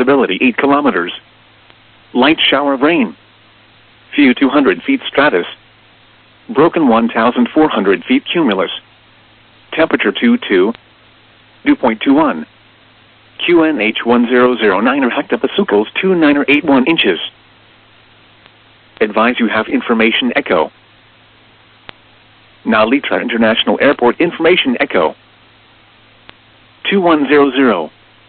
Visibility 8 kilometers. Light shower of rain. View 200 feet stratus. Broken 1,400 feet cumulus. Temperature 22. Dew point 21. QNH 1009 or hectopascals 29 or 81 inches. Advise you have information echo. Now Litra International Airport information echo. 2100.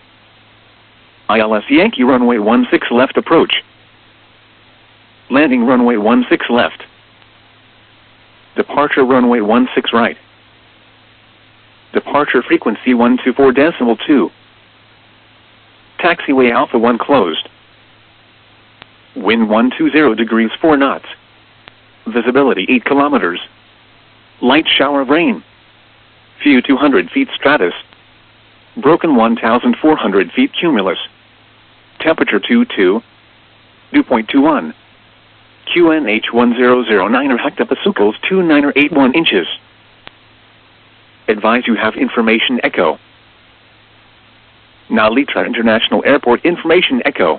ILS Yankee runway 16 left approach. Landing runway 16 left. Departure runway 16 right. Departure frequency 124.2. Taxiway Alpha 1 closed. Wind 120 degrees 4 knots. Visibility 8 kilometers. Light shower of rain. View 200 feet stratus. Broken 1,400 feet cumulus. Temperature 22. Dew point 21. QNH 1009 or hectopascals 29 or 81 inches. Advise you have information echo. Now Litra International Airport information echo.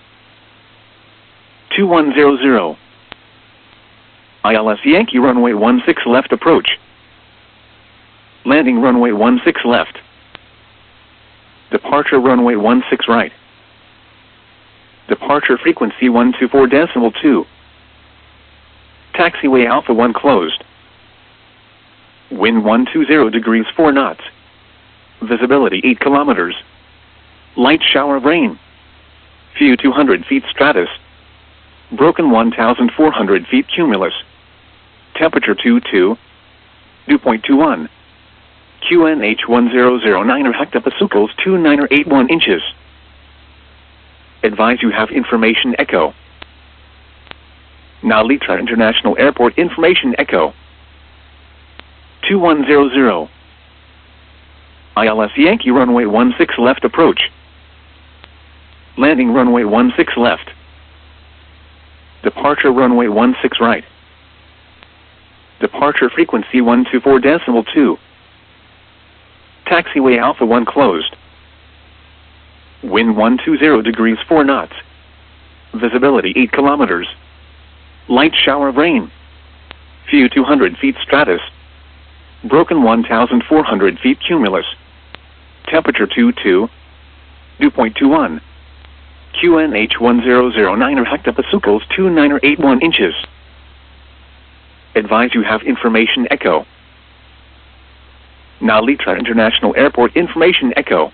2100. ILS Yankee runway 16 left approach. Landing runway 16 left. Departure runway 16 right. Departure frequency 124.2. Taxiway Alpha 1 closed. Wind 120 degrees 4 knots. Visibility 8 kilometers. Light shower of rain. View 200 feet stratus. Broken 1,400 feet cumulus. Temperature 22. Dew point 21. QNH 1009 or hectopascals 29 or 81 inches. Advise you have information echo. Now Litra International Airport information echo. 2100. ILS Yankee runway 16 left approach. Landing runway 16 left. Departure runway 16 right. Departure frequency 124.2. Taxiway Alpha 1 closed. Wind 120 degrees 4 knots. Visibility 8 kilometers. Light shower of rain. View 200 feet stratus. Broken 1,400 feet cumulus. Temperature 22. Dew point 21. QNH 1009 or hectopascals 29 or 81 inches. Advise you have information echo. Now Litra International Airport information echo.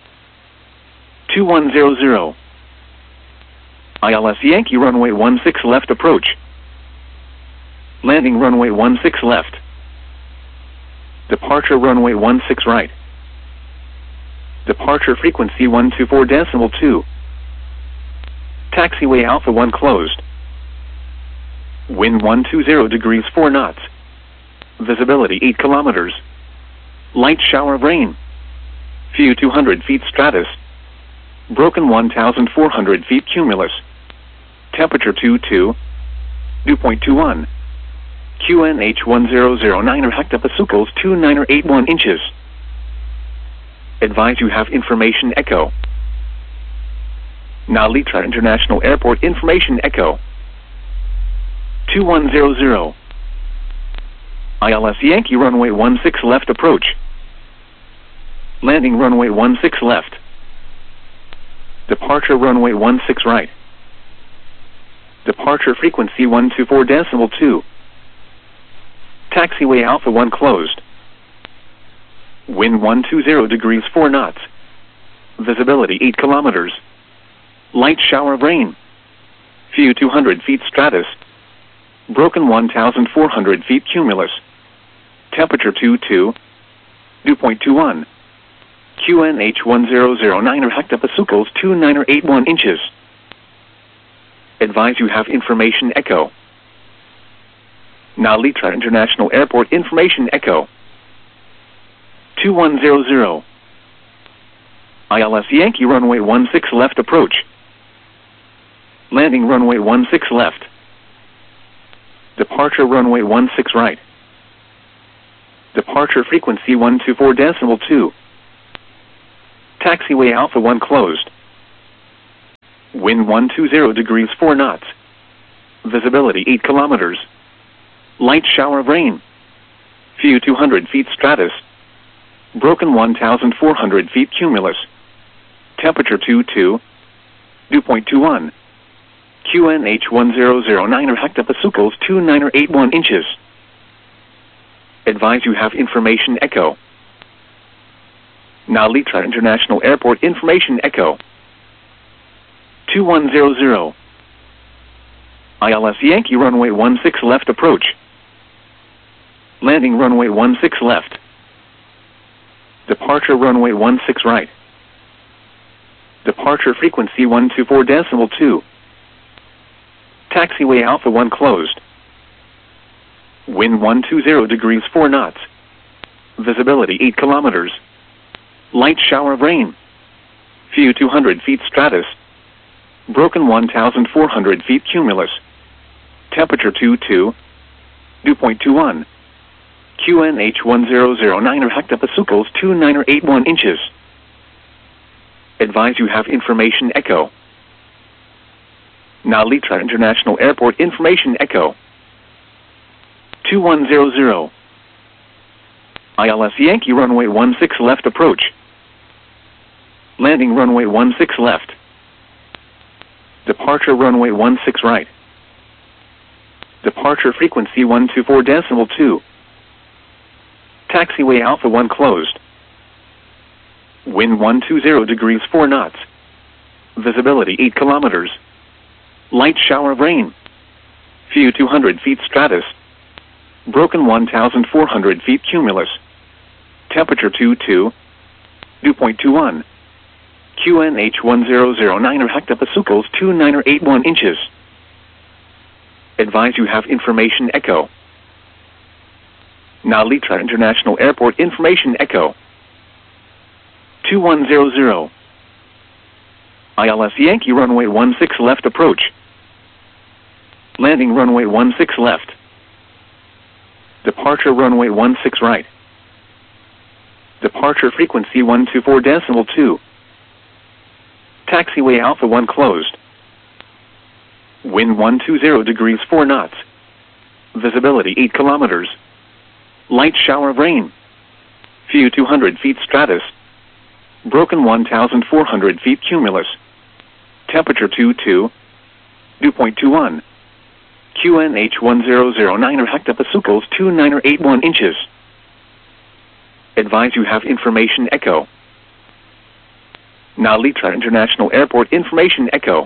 2100. ILS Yankee runway 16 left approach. Landing runway 16 left. Departure runway 16 right. Departure frequency 124.2. Taxiway Alpha 1 closed. Wind 120 degrees 4 knots. Visibility 8 kilometers. Light shower of rain. View 200 feet stratus. Broken 1,400 feet cumulus. Temperature 22. Dew point 21. QNH 1009 or hectopascals 29 or 81 inches. Advise you have information echo. Now Litra International Airport information echo. 2100. ILS Yankee runway 16 left approach. Landing runway 16 left. Departure runway 16 right. Departure frequency 124.2. Taxiway Alpha 1 closed. Wind 120 degrees 4 knots. Visibility 8 kilometers. Light shower of rain. View 200 feet stratus. Broken 1,400 feet cumulus. Temperature 22. Dew point 21. QNH 1009 or hectopascals 29 or 81 inches. Advise you have information echo. Now Litra International Airport information echo. 2100. ILS Yankee runway 16 left approach. Landing runway 16 left. Departure runway 16 right. Departure frequency 124.2. Taxiway Alpha 1 closed. Wind 120 degrees 4 knots. Visibility 8 kilometers. Light shower of rain. Few 200 feet stratus. Broken 1,400 feet cumulus. Temperature 22. Dew point 21. QNH 1009 or hectopascals 2981 inches. Advise you have information echo. Now Litra International Airport information echo. 2100. ILS Yankee runway 16 left approach. Landing runway 16 left. Departure runway 16 right. Departure frequency 124.2. Taxiway Alpha 1 closed. Wind 120 degrees 4 knots. Visibility 8 kilometers. Light shower of rain. Few 200 feet stratus. Broken 1,400 feet cumulus. Temperature 22. Dew point 21. QNH 1009 or hectopascals 2981 inches. Advise you have information echo. Now Litra International Airport information echo. 2100. ILS Yankee runway 16 left approach. Landing runway 16 left. Departure runway 16 right. Departure frequency 124.2. Taxiway Alpha 1 closed. Wind 120 degrees 4 knots. Visibility 8 kilometers. Light shower of rain. Few 200 feet stratus. Broken 1,400 feet cumulus. Temperature 22. Dew point 21. QNH 1009 or hectopascals 2981 inches. Advise you have information echo. Now Litra International Airport information echo. 2100. ILS Yankee runway 16 left approach. Landing runway 16 left. Departure runway 16 right. Departure frequency 124.2. Taxiway Alpha 1 closed. Wind 120 degrees 4 knots. Visibility 8 kilometers. Light shower of rain. Few 200 feet stratus. Broken 1,400 feet cumulus. Temperature 22. Dew point 21. QNH 1009 or hectopascals 2981 inches. Advise you have information echo. Now Litra International Airport information echo.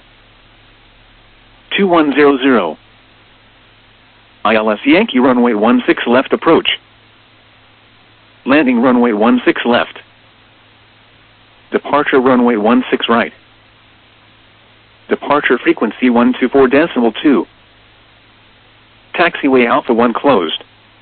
2100. ILS Yankee runway 16 left approach. Landing runway 16 left. Departure runway 16 right. Departure frequency 124.2. Taxiway Alpha 1 closed.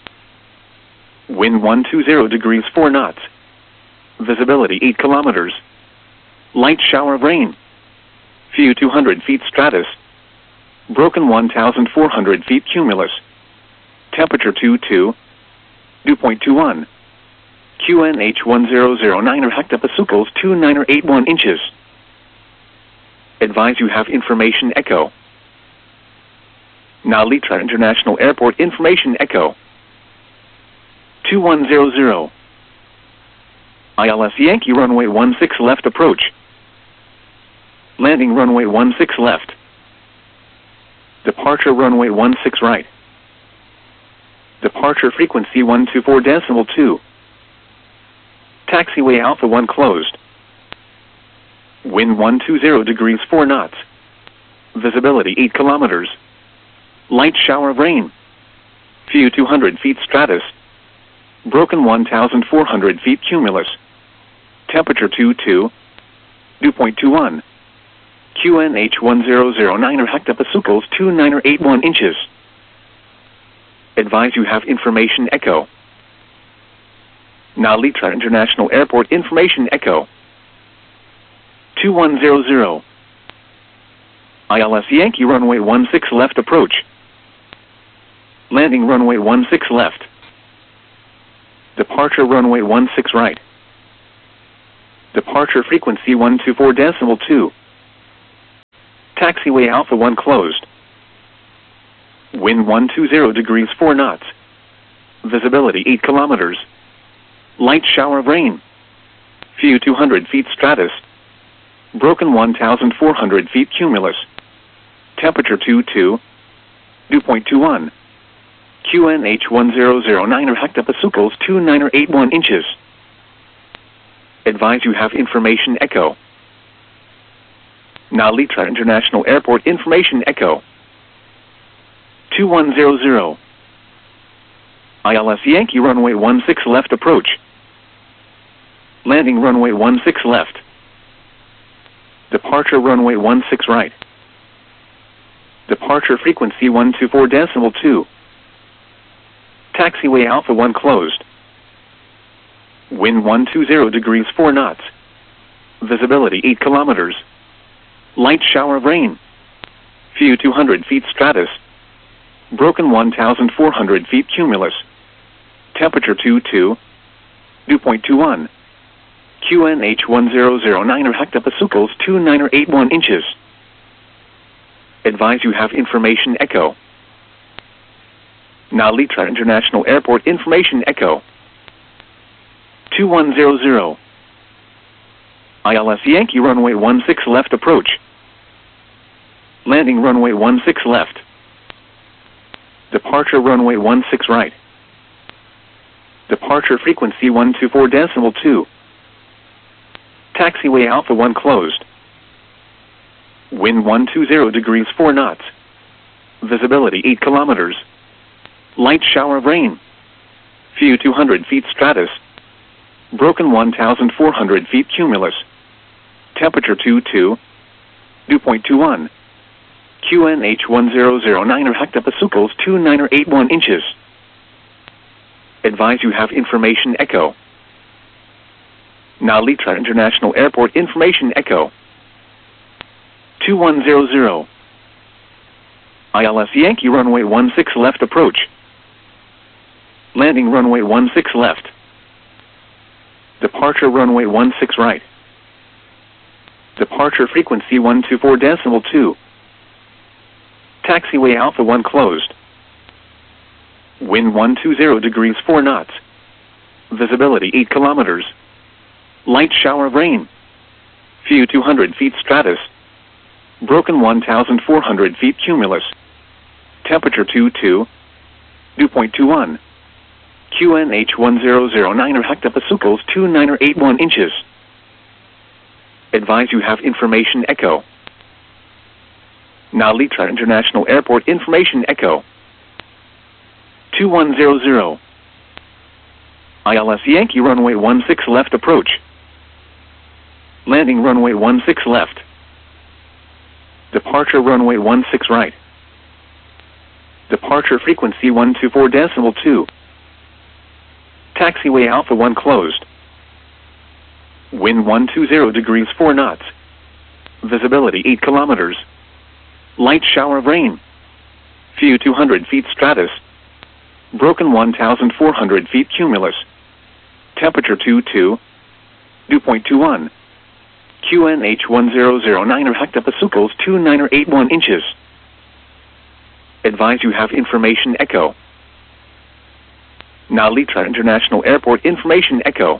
Wind 120 degrees 4 knots. Visibility 8 kilometers. Light shower of rain. Few 200 feet stratus. Broken 1,400 feet cumulus. Temperature 22. Dew point 21. QNH 1009 or hectopascals 2981 inches. Advise you have information echo. Now Litra International Airport information echo. 2100. ILS Yankee runway 16 left approach. Landing runway 16 left. Departure runway 16 right. Departure frequency 124.2. Taxiway Alpha 1 closed. Wind 120 degrees 4 knots. Visibility 8 kilometers. Light shower of rain. Few 200 feet stratus. Broken 1,400 feet cumulus. Temperature 22. Dew point 21. QNH 1009 or hectopascals 2981 inches. Advise you have information echo. Now Litra International Airport information echo. 2100. ILS Yankee runway 16 left approach. Landing runway 16 left. Departure runway 16 right. Departure frequency 124.2. Taxiway Alpha 1 closed. Wind 120 degrees 4 knots. Visibility 8 kilometers. Light shower of rain. Few 200 feet stratus. Broken 1,400 feet cumulus. Temperature 22. Dew point 21. QNH 1009 or hectopascals 29 or 81 inches. Advise you have information echo. Nalitra International Airport information echo. 2100. ILS Yankee runway 16 left approach. Landing runway 16 left. Departure runway 16 right. Departure frequency 124.2. Taxiway Alpha 1 closed. Wind 120 degrees 4 knots. Visibility 8 kilometers. Light shower of rain. Few 200 feet stratus. Broken 1,400 feet cumulus. Temperature 22. Dew point 21. QNH 1009 or hectopascals 29 or 81 inches. Advise you have information echo. Nalitra International Airport information echo. 2100. ILS Yankee runway 16 left approach. Landing runway 16 left. Departure runway 16 right. Departure frequency 124.2. Taxiway Alpha 1 closed. Wind 120 degrees 4 knots. Visibility 8 kilometers. Light shower of rain. Few 200 feet stratus. Broken 1,400 feet cumulus. Temperature 22. Dew point 21. QNH 1009 or hectopascals 29 or 81 inches. Advise you have information echo. Nalitra International Airport information echo. 2100. ILS Yankee runway 16 left approach. Landing runway 16 left. Departure runway 16 right. Departure frequency 124.2. Taxiway Alpha 1 closed. Wind 120 degrees 4 knots. Visibility 8 kilometers. Light shower of rain. Few 200 feet stratus. Broken 1,400 feet cumulus. Temperature 22. Dew point 21. QNH 1009 or hectopascals 29 or 81 inches. Advise you have information echo. Nalitra International Airport information echo. 2100. ILS Yankee runway 16 left approach. Landing runway 16 left. Departure runway 16 right. Departure frequency 124.2. Taxiway Alpha 1 closed. Wind 120 degrees 4 knots. Visibility 8 kilometers. Light shower of rain. Few 200 feet stratus. Broken 1,400 feet cumulus. Temperature 22. Dew point 21. QNH 1009 or hectopascals 29 or 81 inches. Advise you have information echo. Nalitra International Airport information echo.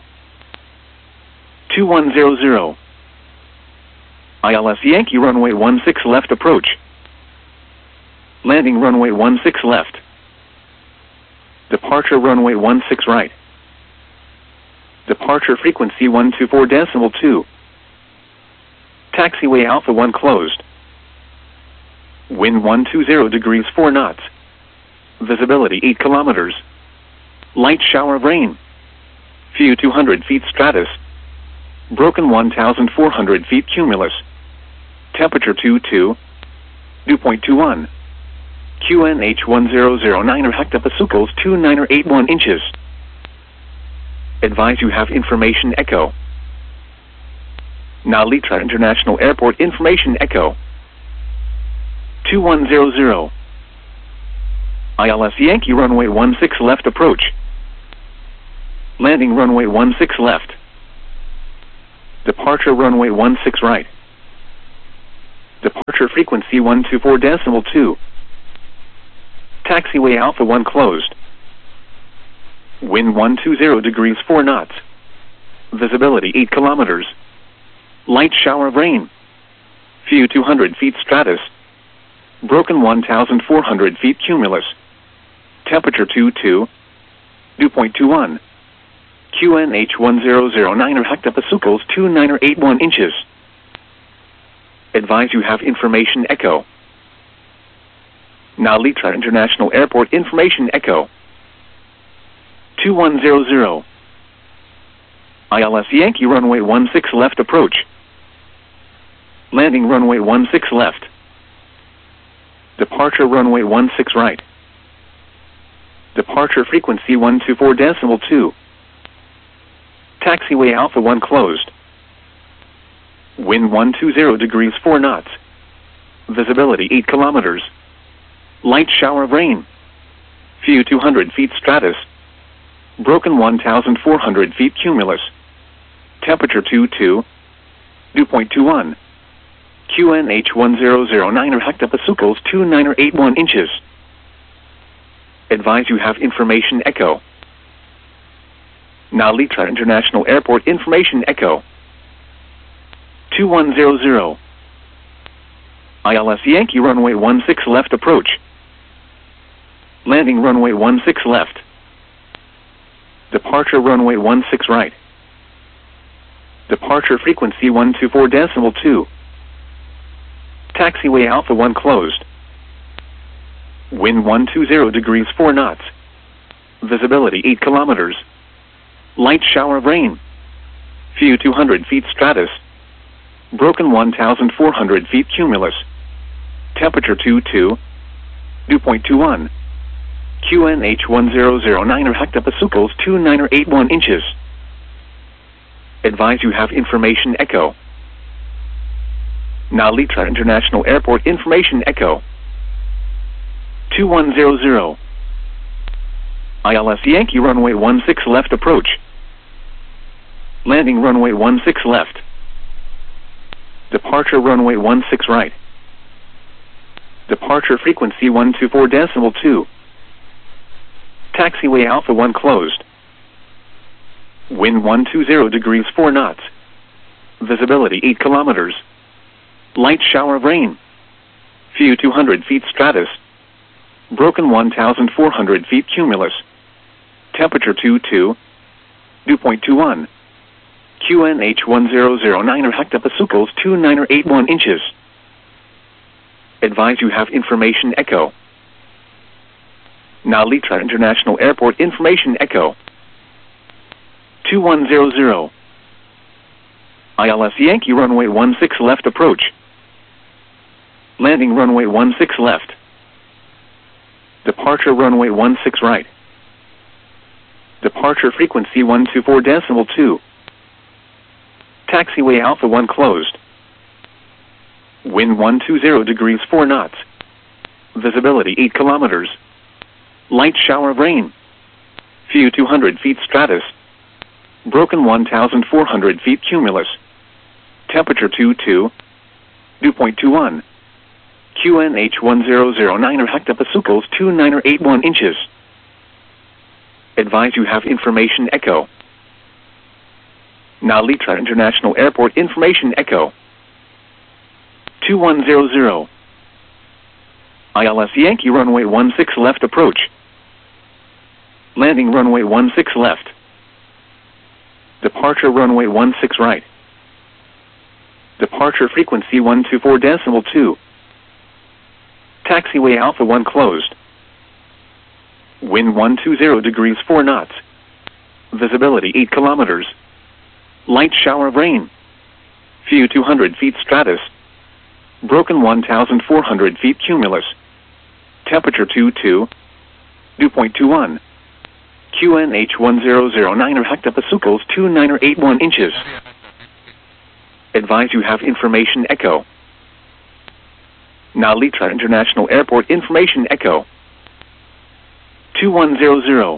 2100. ILS Yankee runway 16 left approach. Landing runway 16 left. Departure runway 16 right. Departure frequency 124.2. Taxiway Alpha 1 closed. Wind 120 degrees 4 knots. Visibility 8 kilometers. Light shower of rain. Few 200 feet stratus. Broken 1,400 feet cumulus. Temperature 22. Dew point 21. QNH 1009 or hectopascals 29 or 81 inches. Advise you have information echo. Nalitra International Airport information echo. 2100. ILS Yankee runway 16 left approach. Landing runway 16 left. Departure runway 16 right. Departure frequency 124.2. Taxiway Alpha 1 closed. Wind 120 degrees 4 knots. Visibility 8 kilometers. Light shower of rain. Few 200 feet stratus. Broken 1,400 feet cumulus. Temperature 22. Dew point 21. QNH 1009 or hectopascals 29 or 81 inches. Advise you have information echo. Now Litra International Airport information echo. 2100. ILS Yankee runway 16 left approach. Landing runway 16 left. Departure runway 16 right. Departure frequency 124.2. Taxiway Alpha 1 closed. Wind 120 degrees 4 knots. Visibility 8 kilometers. Light shower of rain. Few 200 feet stratus. Broken 1,400 feet cumulus. Temperature 22. Dew point 21. QNH 1009 or hectopascals 29 or 81 inches. Advise you have information echo. Now Litra International Airport information echo. 2100. ILS Yankee runway 16 left approach. Landing runway 16 left. Departure runway 16 right. Departure frequency 124.2. Taxiway Alpha 1 closed. Wind 120 degrees 4 knots. Visibility 8 kilometers. Light shower of rain. Few 200 feet stratus. Broken 1,400 feet cumulus. Temperature 22. Dew point 21. QNH 1009 or hectopascals 29 or 81 inches. Advise you have information echo. Now Litra International Airport information echo. 2100. ILS Yankee runway 16 left approach. Landing runway 16 left. Departure runway 16 right. Departure frequency 124.2. Taxiway Alpha 1 closed. Wind 120 degrees 4 knots. Visibility 8 kilometers. Light shower of rain. Few 200 feet stratus. Broken 1,400 feet cumulus. Temperature 22. Dew point 21. QNH 1009 or hectopascals 29 or 81 inches. Advise you have information echo. Now Litra International Airport information echo. 2100. ILS Yankee runway 16 left approach. Landing runway 16 left. Departure runway 16 right. Departure frequency 124.2. Taxiway Alpha 1 closed. Wind 120 degrees 4 knots. Visibility 8 kilometers. Light shower of rain. Few 200 feet stratus. Broken 1,400 feet cumulus. Temperature 22. Dew point 21. QNH 1009 or hectopascals 29 or 81 inches. Advise you have information echo. Now Litra International Airport information echo. 2100. ILS Yankee runway 16 left approach. Landing runway 16 left. Departure runway 16 right. Departure frequency 124.2. Taxiway Alpha 1 closed. Wind 120 degrees 4 knots. Visibility 8 kilometers. Light shower of rain. Few 200 feet stratus. Broken 1,400 feet cumulus. Temperature 22. Dew point 21. QNH 1009 or hectopascals 29 or 81 inches. Advise you have information echo. Now Litra International Airport information echo. 2100.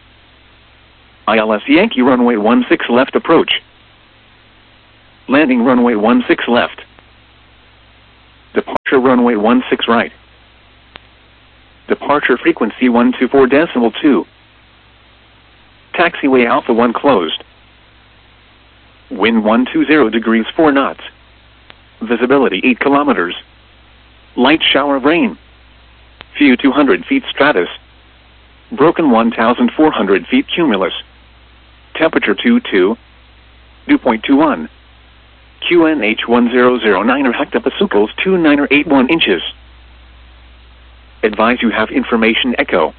ILS Yankee runway 16 left approach. Landing runway 16 left. Departure runway 16 right. Departure frequency 124.2. Taxiway Alpha 1 closed. Wind 120 degrees 4 knots. Visibility 8 kilometers. Light shower of rain. Few 200 feet stratus. Broken 1,400 feet cumulus. Temperature 22. Dew point 21. QNH 1009 or hectopascals 29 or 81 inches. Advise you have information echo.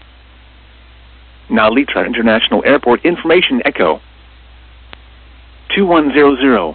Now Litra International Airport information echo. 2100.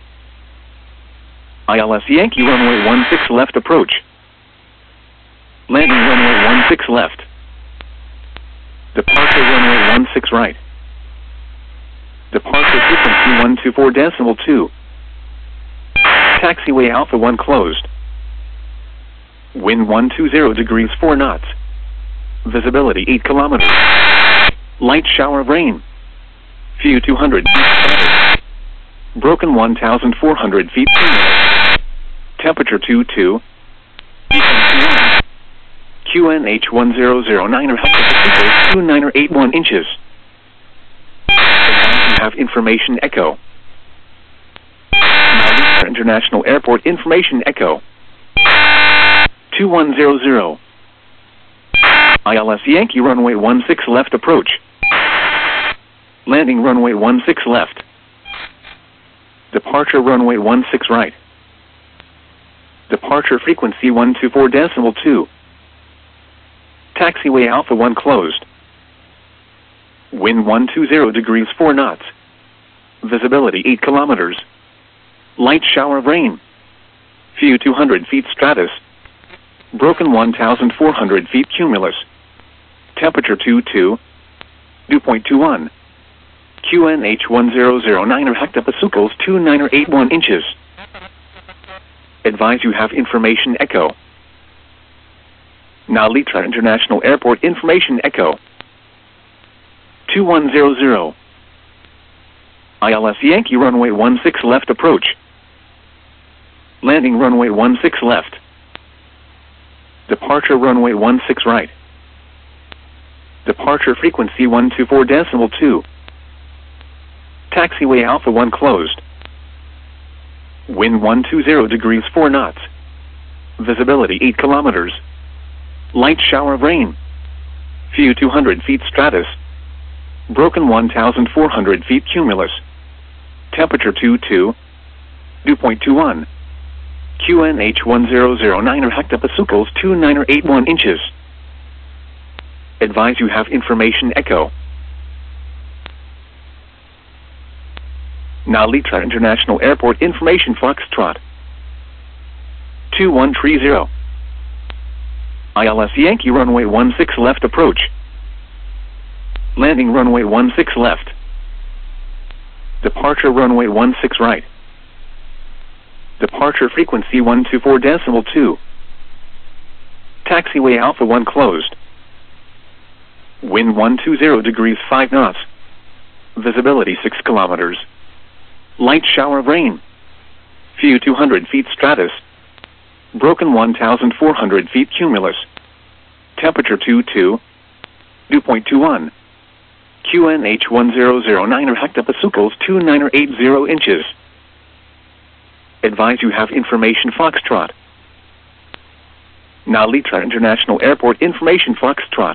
ILS Yankee runway 16 left approach. Landing runway 16 left. Departure runway 16 right. Departure frequency 124.2. Taxiway Alpha 1 closed. Wind 120 degrees 4 knots. Visibility 8 kilometers. Light shower of rain. Few 200 feet. Broken 1,400 feet. Temperature 22. QNH 1009 or hectopascals 29 or 81 inches. You have information echo. Now International Airport information echo. 2100. ILS Yankee runway 16 left approach. Landing runway 16 left. Departure runway 16 right. Departure frequency 124.2. Taxiway Alpha 1 closed. Wind 120 degrees 4 knots. Visibility 8 kilometers. Light shower of rain. Few 200 feet stratus. Broken 1,400 feet cumulus. Temperature 22. Dew point 21. QNH 1009 or hectopascals 29 or 81 inches. Advise you have information echo. Now Litra International Airport information echo. 2100. ILS Yankee runway 16 left approach. Landing runway 16 left. Departure runway 16 right. Departure frequency 124.2. Taxiway Alpha 1 closed. Wind 120 degrees 4 knots. Visibility 8 kilometers. Light shower of rain. Few 200 feet stratus. Broken 1,400 feet cumulus. Temperature 22. Dew point 21. QNH 1009 or hectopascals 29 or 81 inches. Advise you have information echo. Now Litra International Airport information Foxtrot. 2130. ILS Yankee runway 16 left approach. Landing runway 16 left. Departure runway 16 right. Departure frequency 124.2. Taxiway Alpha 1 closed. Wind 120 degrees 5 knots. Visibility 6 kilometers. Light shower of rain. Few 200 feet stratus. Broken 1,400 feet cumulus. Temperature 22. Dew point 21. QNH 1009 or hectopascals 29 or 80 inches. Advise you have information Foxtrot. Now Litra International Airport information Foxtrot.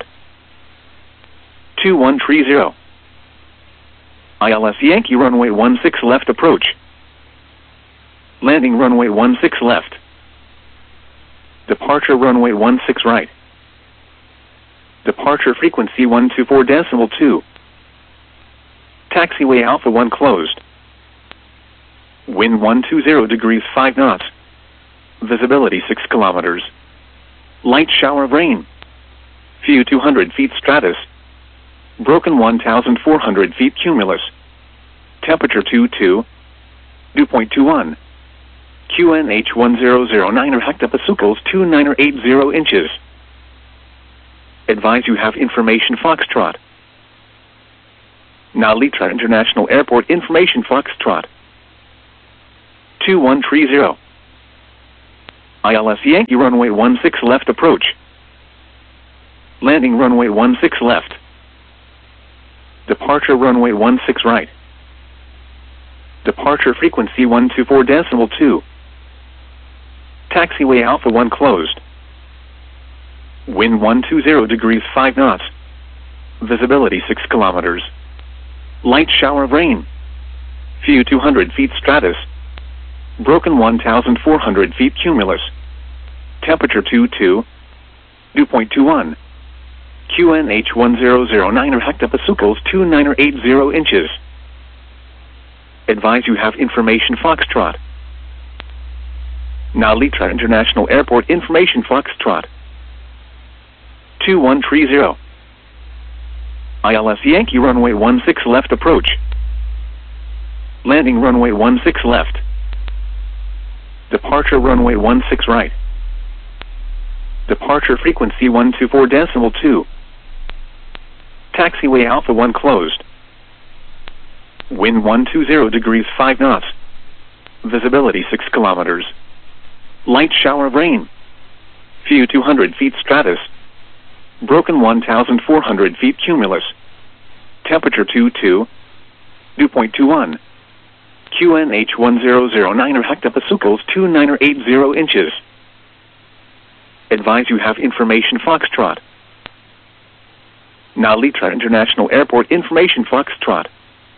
2130. ILS Yankee runway 16 left approach. Landing runway 16 left. Departure runway 16 right. Departure frequency 124.2. Taxiway Alpha 1 closed. Wind 120 degrees 5 knots. Visibility 6 kilometers. Light shower of rain. Few 200 feet stratus. Broken 1,400 feet cumulus. Temperature 22. Dew point 21. QNH 1009 or hectopascals 29 or 80 inches. Advise you have information Foxtrot. Now Litra International Airport information Foxtrot. 2130. ILS Yankee runway 16 left approach. Landing runway 16 left. Departure runway 16 right. Departure frequency 124.2. Taxiway Alpha 1 closed. Wind 120 degrees 5 knots. Visibility 6 kilometers. Light shower of rain. Few 200 feet stratus. Broken 1,400 feet cumulus. Temperature 22. Dew point 21. QNH 1009 or hectopascals 2980 inches. Advise you have information Foxtrot. Now Litra International Airport information Foxtrot. 2130. ILS Yankee runway 16 left approach. Landing runway 16 left. Departure runway 16 right. Departure frequency 124.2. Taxiway Alpha 1 closed. Wind 120 degrees 5 knots. Visibility 6 kilometers. Light shower of rain. Few 200 feet stratus. Broken 1,400 feet cumulus. Temperature 22. Dew point 21. QNH 1009 or hectopascals 2980 inches. Advise you have information Foxtrot. Now Litra International Airport information Foxtrot.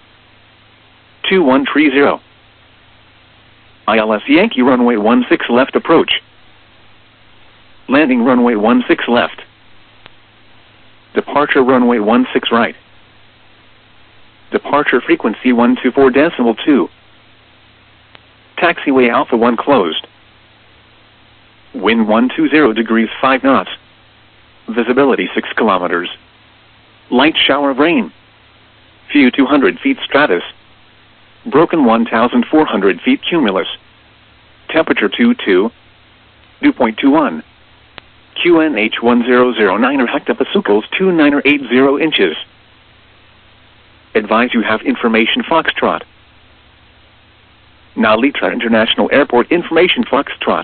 2130. ILS Yankee runway 16 left approach. Landing runway 16 left. Departure runway 16 right. Departure frequency 124.2. Taxiway Alpha 1 closed. Wind 120 degrees 5 knots. Visibility 6 kilometers. Light shower of rain. Few 200 feet stratus. Broken 1,400 feet cumulus. Temperature 22. Dew point 21. QNH 1009 or hectopascals 2980 inches. Advise you have information Foxtrot. Now Litra International Airport information Foxtrot.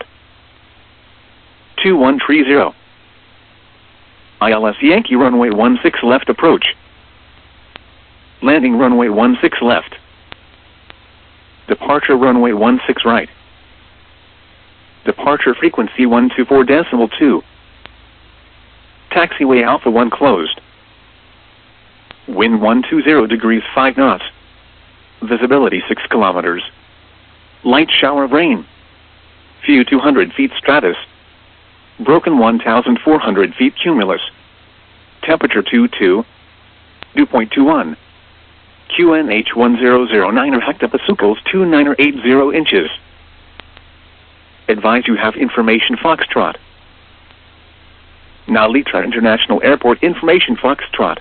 2130. ILS Yankee runway 16 left approach. Landing runway 16 left. Departure runway 16 right. Departure frequency 124.2. Taxiway Alpha 1 closed. Wind 120 degrees 5 knots. Visibility 6 kilometers. Light shower of rain. Few 200 feet stratus. Broken 1,400 feet cumulus. Temperature 22. Dew point 21. QNH 1009 or hectopascals 2980 inches. Advise you have information Foxtrot. Now Litra International Airport information Foxtrot.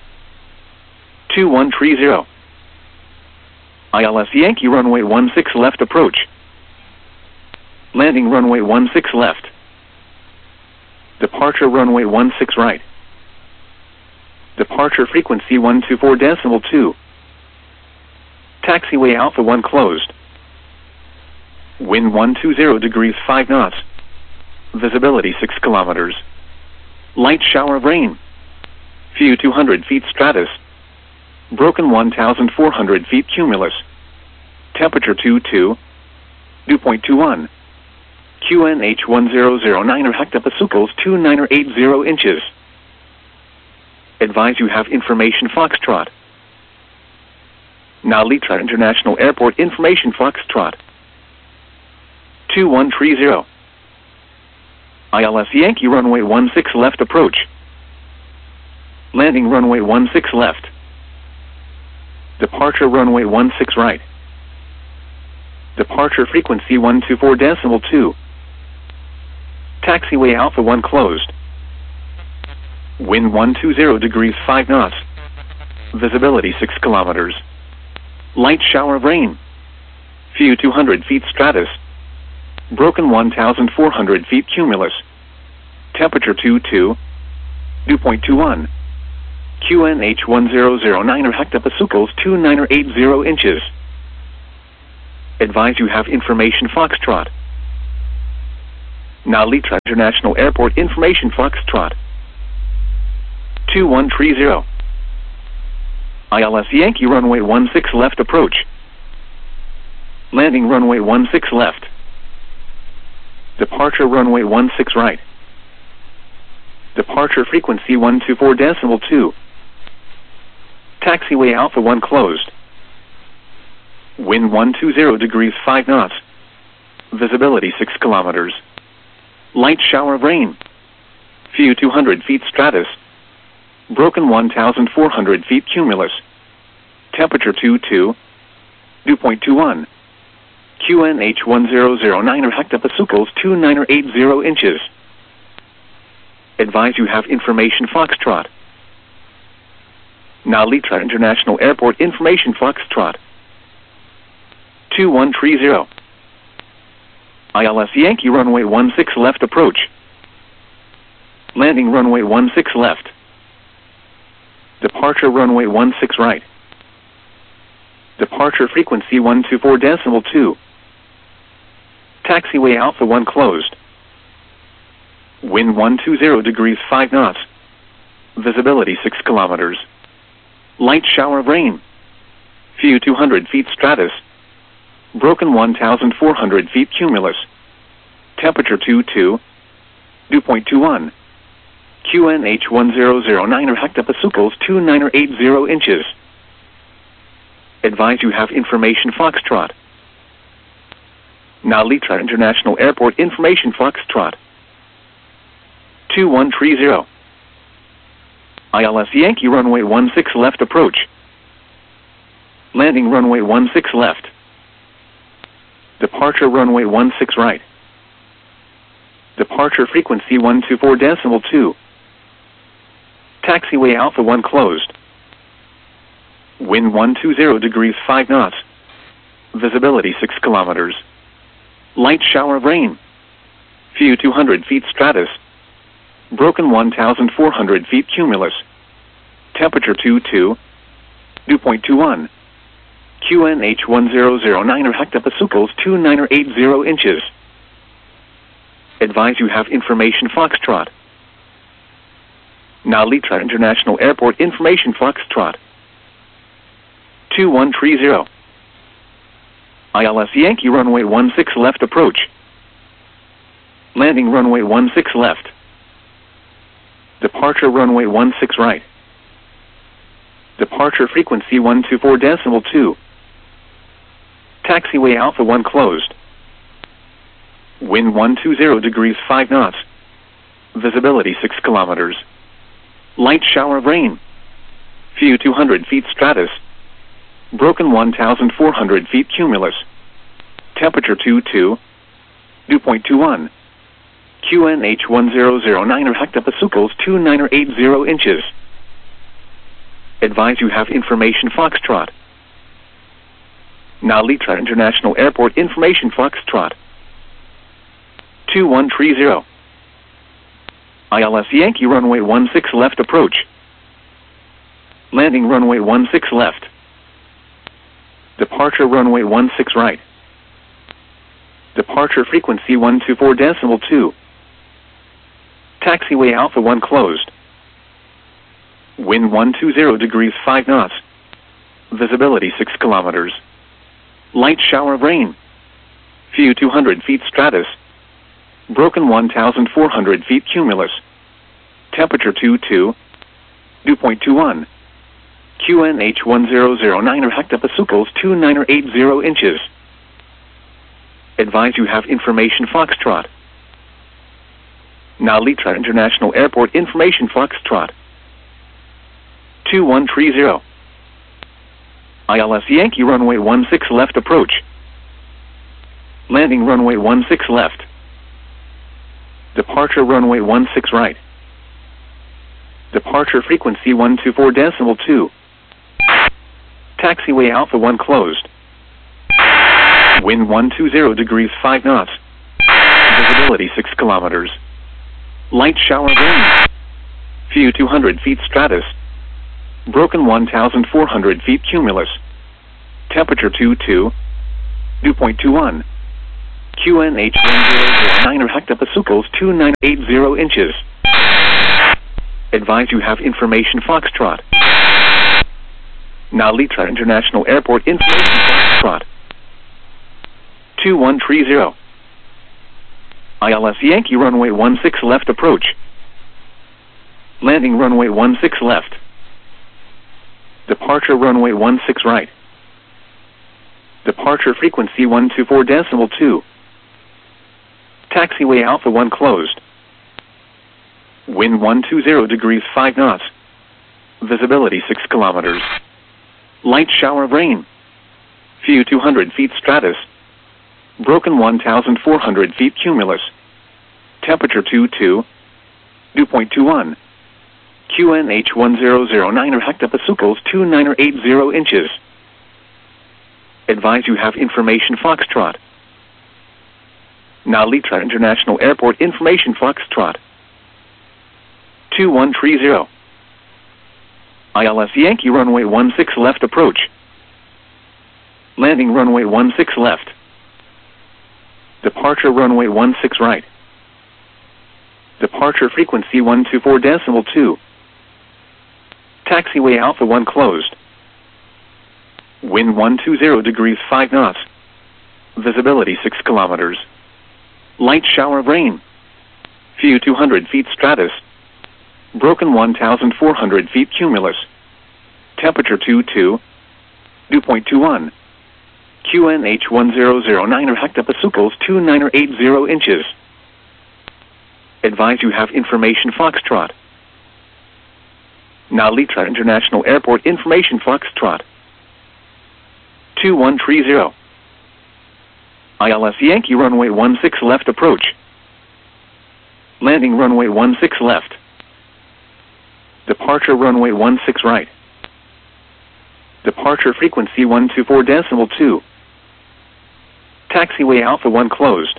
2130. ILS Yankee runway 16 left approach. Landing runway 16 left. Departure runway 16 right. Departure frequency 124.2. Taxiway Alpha 1 closed. Wind 120 degrees 5 knots. Visibility 6 kilometers. Light shower of rain. Few 200 feet stratus. Broken 1,400 feet cumulus. Temperature 22. Dew point 21. QNH 1009 or hectopascals 2980 inches. Advise you have information Foxtrot. Now Litra International Airport information Foxtrot. 2130. ILS Yankee runway 16 left approach. Landing runway 16 left. Departure runway 16 right. Departure frequency 124.2. Taxiway Alpha 1 closed. Wind 120 degrees 5 knots. Visibility 6 kilometers. Light shower of rain. Few 200 feet stratus. Broken 1,400 feet cumulus. Temperature 22. Dew point 21. QNH 1009 or hectopascals 2980 inches. Advise you have information Foxtrot. Now Litra International Airport Information Foxtrot 2130. ILS Yankee runway 16 left approach. Landing runway 16 left. Departure runway 16 right. Departure frequency 124.2. Taxiway Alpha 1 closed. Wind 120 degrees 5 knots. Visibility 6 kilometers. Light shower of rain. Few 200 feet stratus. Broken 1,400 feet cumulus. Temperature 22. Dew point 21. QNH 1009 or hectopascals 2980 inches. Advise you have information Foxtrot. Now Litra International Airport Information Foxtrot 2130. ILS Yankee runway 16 left approach. Landing runway 16 left. Departure runway 16 right. Departure frequency 124.2. Taxiway Alpha 1 closed. Wind 120 degrees 5 knots. Visibility 6 kilometers. Light shower of rain. Few 200 feet stratus. Broken 1,400 feet cumulus. Temperature 22. Dew point 21. QNH 1009 or hectopascals 2980 inches. Advise you have information Foxtrot. Now Litra International Airport Information Foxtrot 2130. ILS Yankee runway 16 left approach. Landing runway 16 left. Departure runway 16 right. Departure frequency 124.2. Taxiway Alpha 1 closed. Wind 120 degrees 5 knots. Visibility 6 kilometers. Light shower of rain. Few 200 feet stratus. Broken 1,400 feet cumulus. Temperature 22. Dew point 21. QNH 1009 or hectopascals 2980 inches. Advise you have information Foxtrot. Now Litra International Airport Information Foxtrot 2130. ILS Yankee runway 16 left approach. Landing runway 16 left. Departure runway 16 right. Departure frequency 124.2. Taxiway Alpha 1 closed. Wind 120 degrees 5 knots. Visibility 6 kilometers. Light shower of rain. Few 200 feet stratus. Broken 1,400 feet cumulus. Temperature 22. Dew point 21. QNH 1009 or hectopascals 2980 inches. Advise you have information Foxtrot. Now Litra International Airport Information Foxtrot 2130. ILS Yankee runway 16 left approach. Landing runway 16 left. Departure runway 16 right. Departure frequency 124.2. Taxiway Alpha 1 closed. Wind 120 degrees 5 knots. Visibility 6 kilometers. Light shower of rain. Few 200 feet stratus. Broken 1,400 feet cumulus. Temperature 22. Dew point 21. QNH 1009 or hectopascals 2980 inches. Advise you have information Foxtrot. Now Litra International Airport Information Foxtrot 2130. ILS Yankee runway 16 left approach. Landing runway 16 left. Departure runway 16 right. Departure frequency 124.2. Taxiway Alpha 1 closed. Wind 120 degrees 5 knots. Visibility 6 kilometers. Light shower rain. Few 200 feet stratus. Broken 1,400 feet cumulus. Temperature 22. Dew point 21. QNH 1009 hectopascals 2980 inches. Advise you have information Foxtrot. Nalitra International Airport information Foxtrot. 2130. ILS Yankee runway 16 left approach. Landing runway 16 left. Departure runway 16 right. Departure frequency 124.2. Taxiway Alpha 1 closed. Wind 120 degrees 5 knots. Visibility 6 kilometers. Light shower of rain. Few 200 feet stratus. Broken 1,400 feet cumulus. Temperature 22. Dew point 21. QNH 1009 hectopascals 2980 inches. Advise you have information Foxtrot. Nalitra International Airport information Foxtrot. 2130. ILS Yankee runway 16 left approach. Landing runway 16 left. Departure runway 16 right. Departure frequency 124.2. Taxiway Alpha 1 closed. Wind 120 degrees 5 knots. Visibility 6 kilometers. Light shower of rain. Few 200 feet stratus. Broken 1,400 feet cumulus. Temperature 22. Dew point 21. QNH 1009 hectopascals 2980 inches. Advise you have information Foxtrot. Nalitra International Airport information Foxtrot. 2130. ILS Yankee runway 16 left approach. Landing runway 16 left. Departure runway 16 right. Departure frequency 124.2. Taxiway Alpha 1 closed.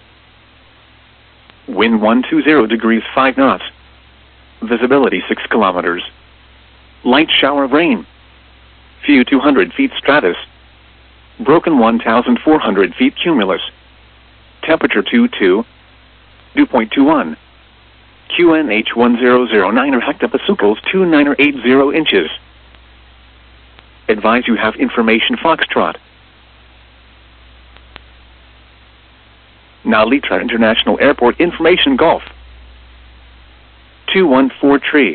Wind 120 degrees 5 knots. Visibility 6 kilometers. Light shower of rain. Few 200 feet stratus. Broken 1,400 feet cumulus. Temperature 22. Dew point 21. QNH 1009 hectopascals 2980 inches. Advise you have information Foxtrot. Nalitra International Airport information Golf. 2143.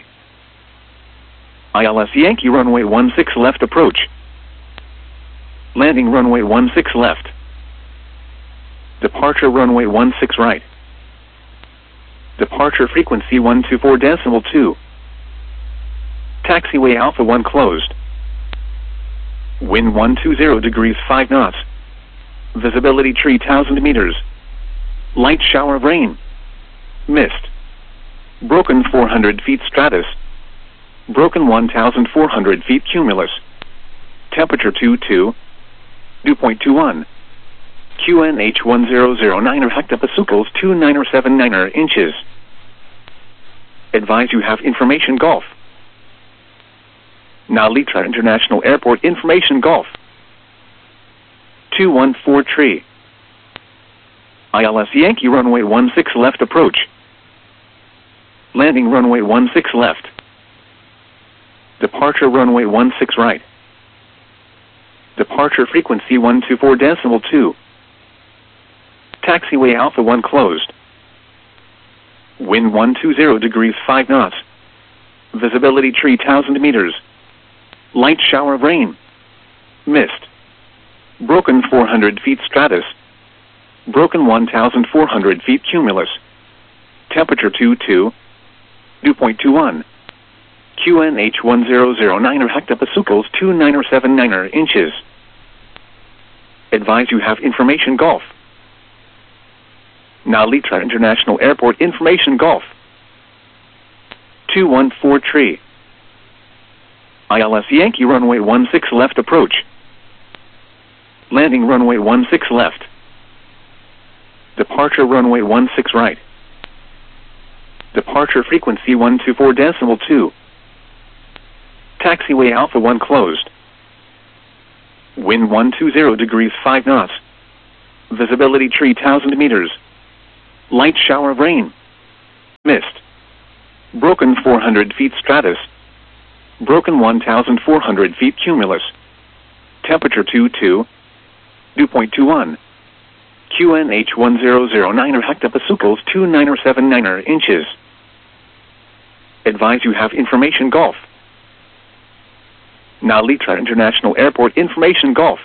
ILS Yankee runway 16 left approach. Landing runway 16 left. Departure runway 16 right. Departure frequency 124.2. Taxiway Alpha 1 closed. Wind 120 degrees 5 knots. Visibility 3,000 meters. Light shower of rain. Mist. Broken 400 feet stratus. Broken 1,400 feet cumulus. Temperature 22. Dew point 21. QNH 1009 hectopascals 2979 inches. Advise you have information Golf. Nalitra International Airport information Golf. 2143. ILS Yankee runway 16 left approach. Landing runway 16 left. Departure runway 16 right. Departure frequency 124.2. Taxiway Alpha 1 closed. Wind 120 degrees 5 knots. Visibility 3,000 meters. Light shower of rain. Mist. Broken 400 feet stratus. Broken 1,400 feet cumulus. Temperature 22. Dew point 21. QNH 1009 hectopascals 2979 inches. Advise you have information Golf. Nalitra International Airport information Golf. 2143. ILS Yankee runway 16 left approach. Landing runway 16 left. Departure runway 16 right. Departure frequency 124.2. Taxiway Alpha 1 closed. Wind 120 degrees 5 knots. Visibility 3,000 meters. Light shower of rain. Mist. Broken 400 feet stratus. Broken 1,400 feet cumulus. Temperature 2.21. QNH 1009 hectopascals 2979 inches. Advise you have information Golf. Now Litra International Airport information Golf.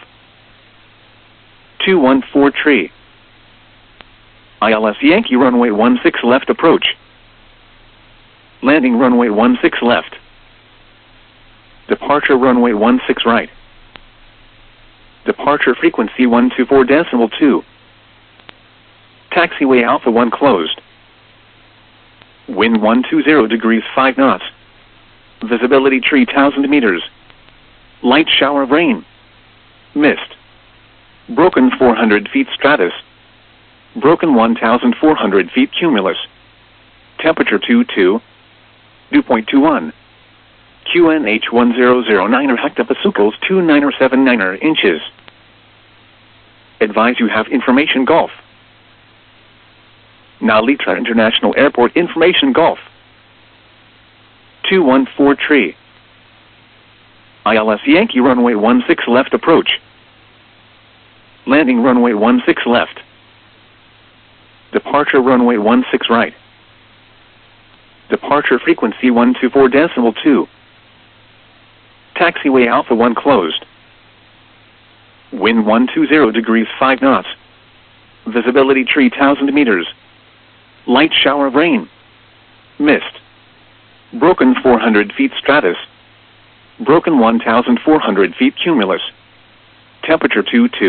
214 tree. ILS Yankee runway 16 left approach. Landing runway 16 left. Departure runway 16 right. Departure frequency 124.2. Taxiway Alpha 1 closed. Wind 120 degrees 5 knots. Visibility 3,000 meters. Light shower of rain. Mist. Broken 400 feet stratus. Broken 1,400 feet cumulus. Temperature 2.21. QNH 1009 hectopascals 2979 inches. Advise you have information Golf. Now Litra International Airport information Golf. 214 tree. ILS Yankee runway 16 left approach. Landing runway 16 left. Departure runway 16 right. Departure frequency 124.2. Taxiway Alpha 1 closed. Wind 120 degrees 5 knots. Visibility 3,000 meters. Light shower of rain. Mist. Broken 400 feet stratus. Broken 1,400 feet cumulus. Temperature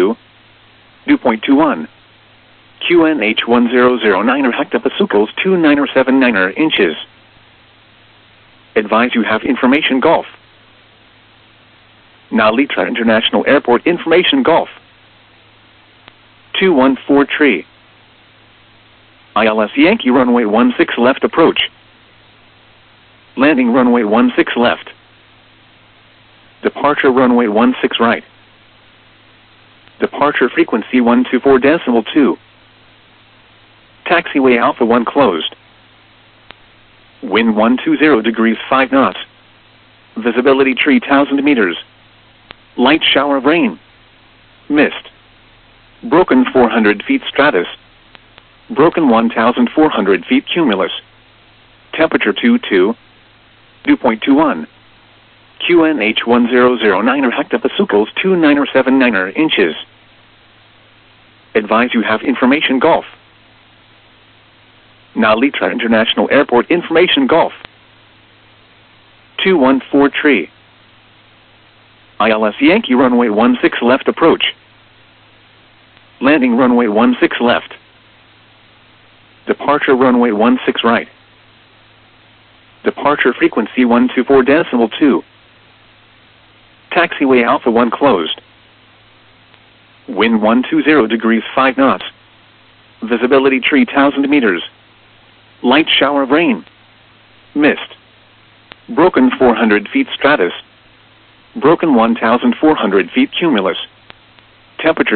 2.21. QNH 1009 hectopascals 2979 inches. Advise you have information Golf. Now Litra International Airport information Golf. 214 tree. ILS Yankee runway 16 left approach. Landing runway 16 left. Departure runway 16 right. Departure frequency 124.2. Taxiway Alpha 1 closed. Wind 120 degrees 5 knots. Visibility 3,000 meters. Light shower of rain. Mist. Broken 400 feet stratus. Broken 1,400 feet cumulus. Temperature 2.21. QNH 1009 hectopascals 2979 inches. Advise you have information Golf. Now Litra International Airport information Golf. 214 tree. ILS Yankee runway 16 left approach. Landing runway 16 left. Departure runway 16 right. Departure frequency 124.2. Taxiway Alpha 1 closed. Wind 120 degrees 5 knots. Visibility 3,000 meters. Light shower of rain. Mist. Broken 400 feet stratus. Broken 1,400 feet cumulus. Temperature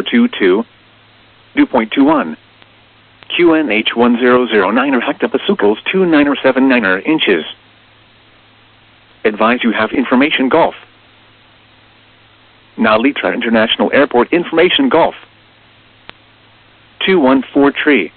2.21. QNH 1009 hectopascals 2979 inches. Advise you have information Golf. Now Litra International Airport information Golf. 214 tree.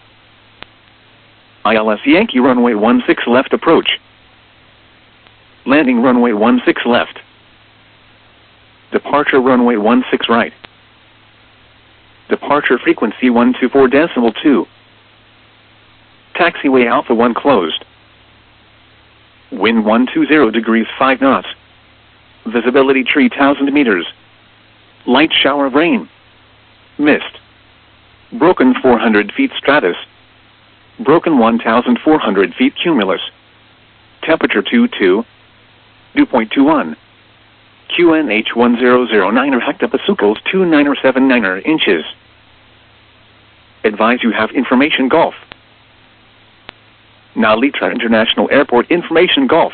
ILS Yankee runway 16 left approach. Landing runway 16 left. Departure runway 16 right. Departure frequency 124.2. Taxiway Alpha 1 closed. Wind 120 degrees 5 knots. Visibility 3,000 meters. Light shower of rain. Mist. Broken 400 feet stratus. Broken 1,400 feet cumulus. Temperature 2.21. QNH 1009 hectopascals 2979 inches. Advise you have information Golf. Now Litra International Airport information Golf.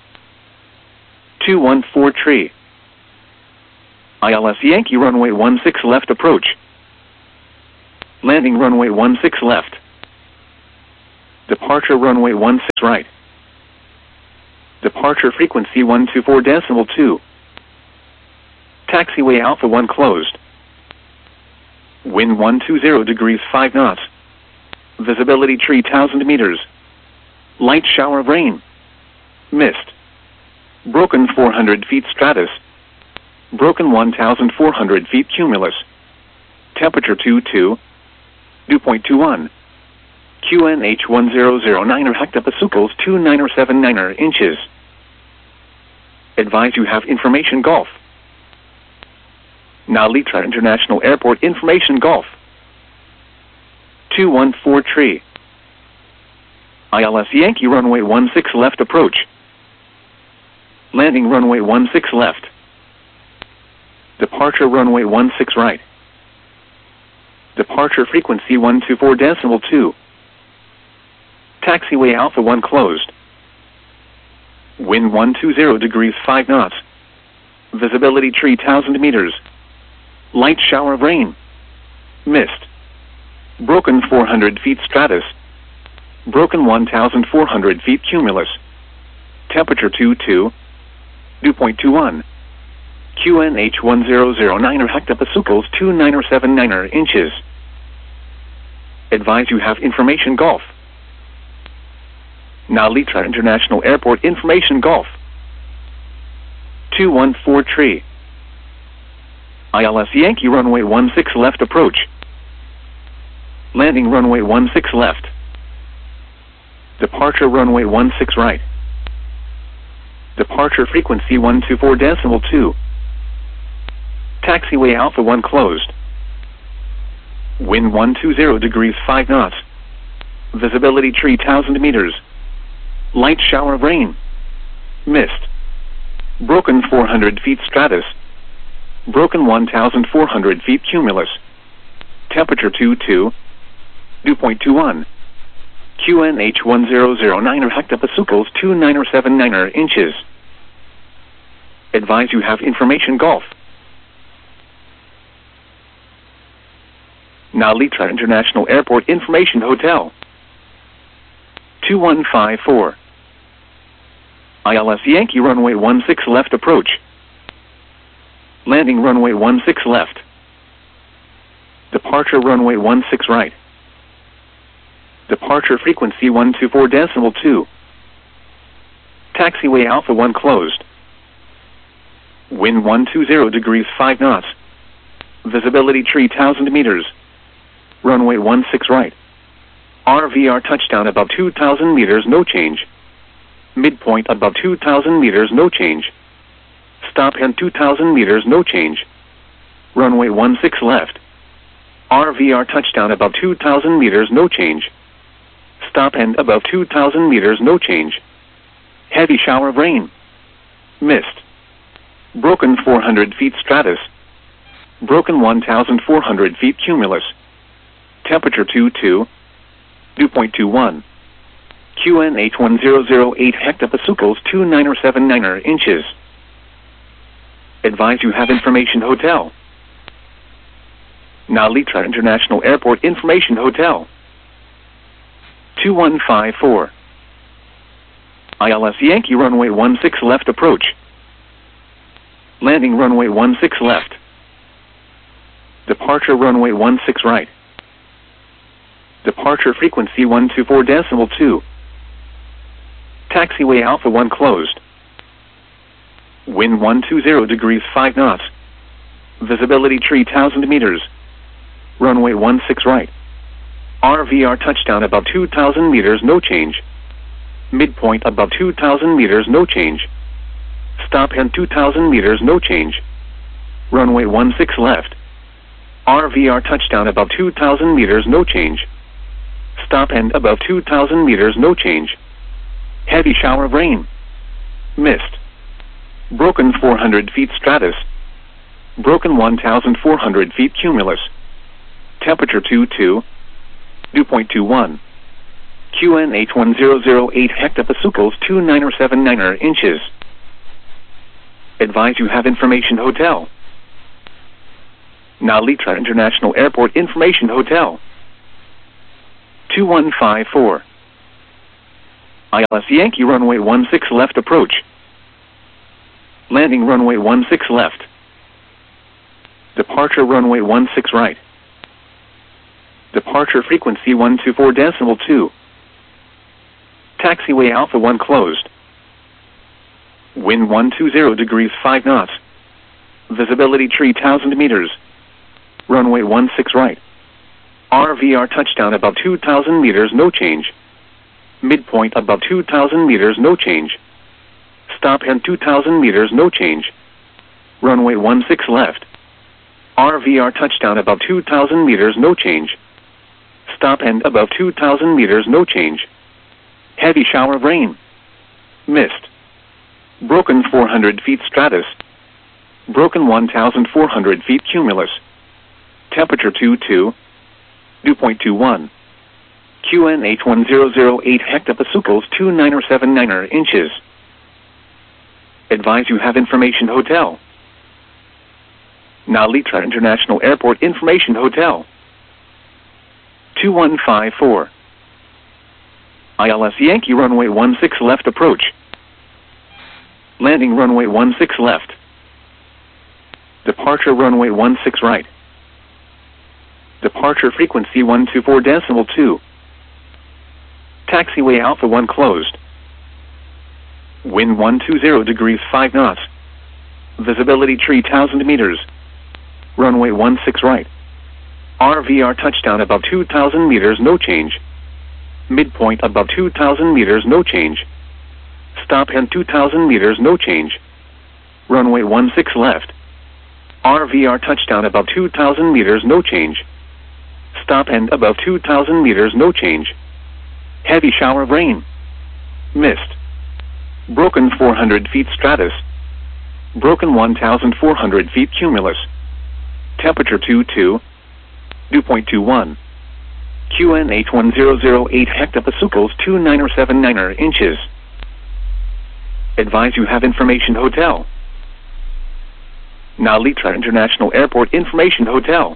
214 tree. ILS Yankee runway 16 left approach. Landing runway 16 left. Departure runway 16 right. Departure frequency 124.2. Taxiway Alpha 1 closed. Wind 120 degrees 5 knots. Visibility 3,000 meters. Light shower of rain. Mist. Broken 400 feet stratus. Broken 1,400 feet cumulus. Temperature 22. Dew point 21. QNH 1009 hectopascals 2979 inches. Advise you have information Golf. Now Litra International Airport information Golf. 214 tree. ILS Yankee runway 16 left approach. Landing runway 16 left. Departure runway 16 right. Departure frequency 124.2. Taxiway Alpha 1 closed. Wind 120 degrees 5 knots. Visibility 3,000 meters. Light shower of rain. Mist. Broken 400 feet stratus. Broken 1,400 feet cumulus. Temperature 22. Dew point 21. QNH 1009 hectopascals 2979 inches. Advise you have information Golf. Now Litra International Airport information Golf. 214 tree. ILS Yankee runway 16 left approach. Landing runway 16 left. Departure runway 16 right. Departure frequency 124.2. Taxiway Alpha 1 closed. Wind 120 degrees 5 knots. Visibility 3,000 meters. Light shower of rain. Mist. Broken 400 feet stratus. Broken 1,400 feet cumulus. Temperature 22. Dew point 21. QNH 1009 hectopascals 2979 inches. Advise you have information Golf. Now Litra International Airport information Hotel. 2154. ILS Yankee runway 16 left approach. Landing runway 16 left. Departure runway 16 right. Departure frequency 124.2. Taxiway Alpha 1 closed. Wind 120 degrees 5 knots. Visibility 3,000 meters. Runway 16 right. RVR touchdown above 2,000 meters, no change. Midpoint above 2,000 meters, no change. Stop and 2,000 meters, no change. Runway 16 left. RVR touchdown above 2,000 meters, no change. Stop and above 2,000 meters, no change. Heavy shower of rain. Mist. Broken 400 feet stratus. Broken 1,400 feet cumulus. Temperature 22. Dew point 21. QNH 1008 hectopascals 2979 inches. Advise you have information Hotel. Now Litra International Airport information Hotel. 2154. ILS Yankee runway 16 left approach. Landing runway 16 left. Departure runway 16 right. Departure frequency 124.2. Taxiway Alpha 1 closed. Wind 120 degrees 5 knots. Visibility 3,000 meters. Runway 16 right. RVR touchdown above 2,000 meters, no change. Midpoint above 2,000 meters, no change. Stop and 2,000 meters, no change. Runway 16 left. RVR touchdown above 2,000 meters, no change. Stop and above 2,000 meters, no change. Heavy shower of rain. Mist. Broken 400 feet stratus. Broken 1,400 feet cumulus. Temperature 22. Dew point 21. QNH 1008 hectopascals 2979 inches. Advise you have information Hotel. Now Litra International Airport information Hotel. 2154. ILS Yankee runway 16 left approach. Landing runway 16 left. Departure runway 16 right. Departure frequency 124.2. Taxiway Alpha 1 closed. Wind 120 degrees 5 knots. Visibility 3,000 meters. Runway 16 right. RVR touchdown above 2,000 meters, no change. Midpoint above 2,000 meters, no change. Stop and 2,000 meters, no change. Runway 16 left. RVR touchdown above 2,000 meters, no change. Stop and above 2,000 meters, no change. Heavy shower of rain. Mist. Broken 400 feet stratus. Broken 1,400 feet cumulus. Temperature 22. Dew point 21. QNH 1008 hectopascals 2979 inches. Advise you have information hotel. Nalitra International Airport Information Hotel. 2154. ILS Yankee runway 16 left approach. Landing runway 16 left. Departure runway 16 right. Departure frequency 124.2. Taxiway Alpha 1 closed. Wind 120 degrees 5 knots. Visibility 3,000 meters. Runway 16 right. RVR touchdown above 2,000 meters, no change. Midpoint above 2,000 meters, no change. Stop and 2,000 meters, no change. Runway 16 left. RVR touchdown above 2,000 meters, no change. Stop and above 2,000 meters, no change. Heavy shower of rain. Mist. Broken 400 feet stratus. Broken 1,400 feet cumulus. Temperature 22. Dew point 21. QNH 1008 hectopascals 2979 inches. Advise you have information hotel. Nalitra International Airport Information Hotel.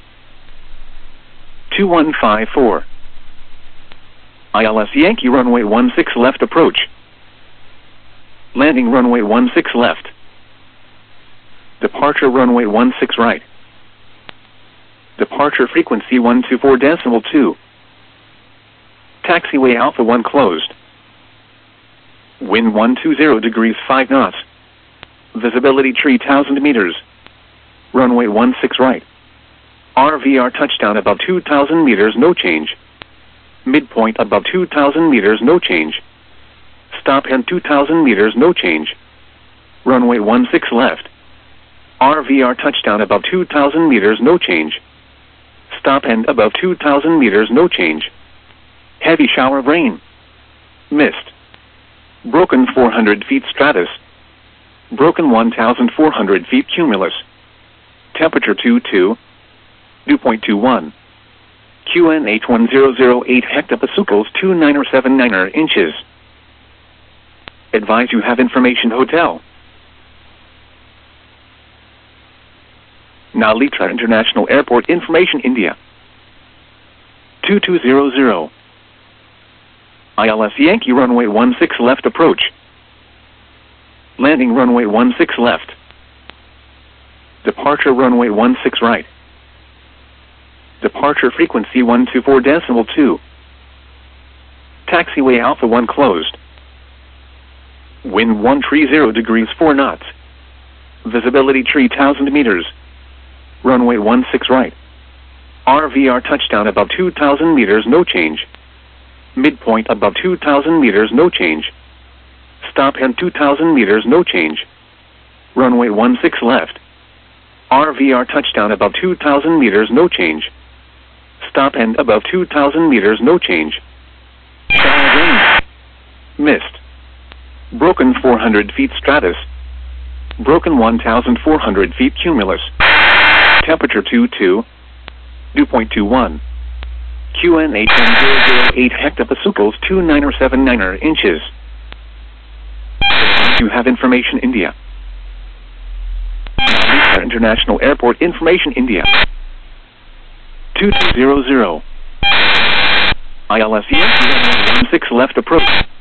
2154. ILS Yankee runway 16 left approach. Landing runway 16 left. Departure runway 16 right. Departure frequency 124.2. Taxiway Alpha 1 closed. Wind 120 degrees 5 knots. Visibility 3,000 meters. Runway 16 right. RVR touchdown above 2,000 meters, no change. Midpoint above 2,000 meters, no change. Stop and 2,000 meters, no change. Runway 16 left. RVR touchdown above 2,000 meters, no change. Stop and above 2,000 meters, no change. Heavy shower of rain. Mist. Broken 400 feet stratus. Broken 1,400 feet cumulus. Temperature 22. Dew point 21. QNH 1008 hectopascals 2979 inches. Advise you have information hotel. Nalitra International Airport Information India. 2200. ILS Yankee runway 16 left approach. Landing runway 16 left. Departure runway 16 right. Departure frequency 124.2. Taxiway Alpha 1 closed. Wind 130 degrees 4 knots. Visibility 3,000 meters. Runway 16 right. RVR touchdown above 2,000 meters, no change. Midpoint above 2,000 meters, no change. Stop and 2,000 meters, no change. Runway 16 left. RVR touchdown above 2,000 meters, no change. Stop and above 2,000 meters, no change. Shower rain. Mist. Broken 400 feet stratus. Broken 1,400 feet cumulus. Temperature 22. Dew point 21. QNH 1008 hectopascals 2979 inches. You have information India. International Airport Information India. 2200. ILS 6 left approach.